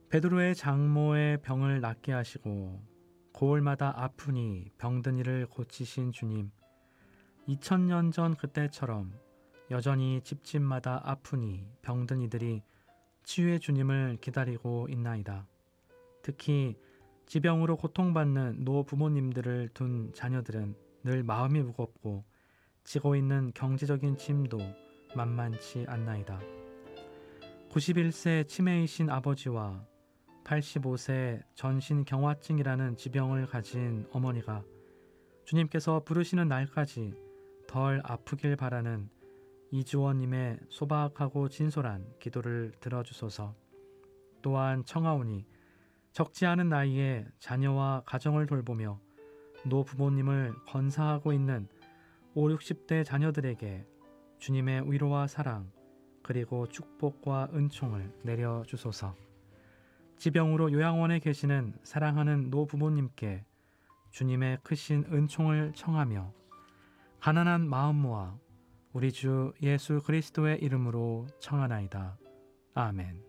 베드로의 장모의 병을 낫게 하시고 고을마다 아프니 병든 이를 고치신 주님, 2000년 전 그때처럼 여전히 집집마다 아프니 병든 이들이 치유의 주님을 기다리고 있나이다. 특히 지병으로 고통받는 노부모님들을 둔 자녀들은 늘 마음이 무겁고 지고 있는 경제적인 짐도 만만치 않나이다. 91세 치매이신 아버지와 85세 전신경화증이라는 지병을 가진 어머니가 주님께서 부르시는 날까지 덜 아프길 바라는 이주원님의 소박하고 진솔한 기도를 들어주소서. 또한 청하오니 적지 않은 나이에 자녀와 가정을 돌보며 노부모님을 건사하고 있는 5, 60대 자녀들에게 주님의 위로와 사랑 그리고 축복과 은총을 내려주소서. 지병으로 요양원에 계시는 사랑하는 노부모님께 주님의 크신 은총을 청하며 가난한 마음 모아 우리 주 예수 그리스도의 이름으로 청하나이다. 아멘.